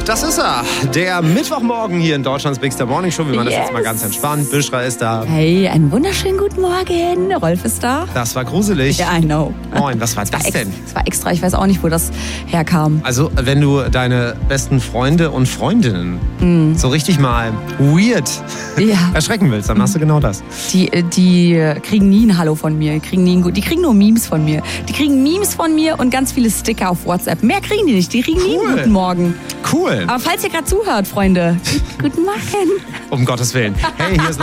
Das ist er. Der Mittwochmorgen hier in Deutschlands Big Star Morning Show. Wir machen das jetzt mal ganz entspannt. Bishra ist da. Hey, einen wunderschönen guten Morgen. Rolf ist da. Das war gruselig. Ja, I know. Moin, was war das denn? Das war extra, ich weiß auch nicht, wo das herkam. Also, wenn du deine besten Freunde und Freundinnen so richtig mal weird erschrecken willst, dann machst du genau das. Die kriegen nie ein Hallo von mir. Die kriegen nur Memes von mir. Die kriegen Memes von mir und ganz viele Sticker auf WhatsApp. Mehr kriegen die nicht. Die kriegen nie einen guten Morgen. Cool. Aber falls ihr gerade zuhört, Freunde, guten Morgen. Um Gottes Willen. Hey, hier ist